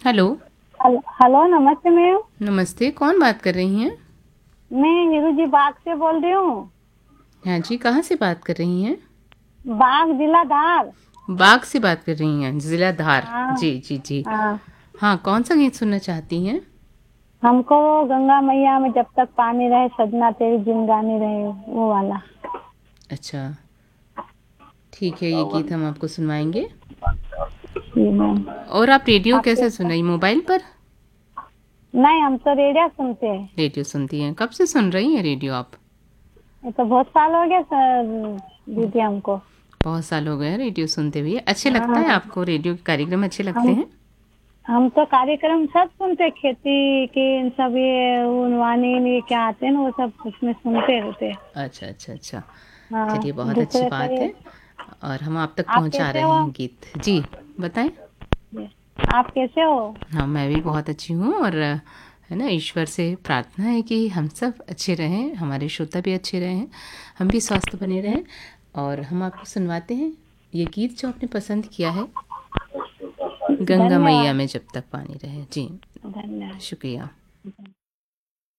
Hello. Hello, नमस्ते ma'am. नमस्ते, कौन बात कर रही हैं? मैं हीरू जी बाग से बोल रही हूँ। हाँ जी, कहाँ से बात कर रही हैं? बाग, जिला धार। बाग से बात कर रही हैं, ज़िला धार। हाँ। जी जी जी। हाँ, हाँ, कौन सा गीत सुनना चाहती हैं? हमको वो गंगा मैया में जब तक पानी रहे सजना तेरी जिंदगानी रहे, वो वाला। अच्छा, ठीक है, ये गीत हम आपको सुनवाएंगे। जी मैम। और आप रेडियो आपके कैसे सुन रही, मोबाइल पर? नहीं, हम तो रेडियो सुनते हैं। रेडियो सुनती हैं, कब से सुन रही हैं रेडियो आप? ये तो बहुत साल हो गए सर, दीदी हमको। बहुत साल हो गए हैं रेडियो सुनते हुए। अच्छे लगता है हाँ। आपको, रेडियो के कार्यक्रम अच्छे लगते हम हैं? हम तो कार्यक्रम सब सुनते हैं, खेती के इन सब, ये उनवानी ये क्या आते हैं ना, वो सब उसमें सुनते रहते हैं। अच्छा अच्छा अच्छा। हाँ। चलिए, बहुत अच्छी दूसरे का बात ये। है। और हम आप तक आप पहुंचा कैसे रहे हो? हैं गीत। जी, बताएं। आप कैसे हो? हाँ, मैं भी बहुत अच्छी हूँ। और है ना, ईश्वर से प्रार्थना है कि हम सब अच्छे रहें, हमारे श्रोता भी अच्छे रहें, हम भी स्वस्थ बने रहें। और हम आपको सुनवाते हैं ये गीत जो आपने पसंद किया है, गंगा मैया धन्यवाद। में जब तक पानी रहे। जी, धन्यवाद। शुक्रिया।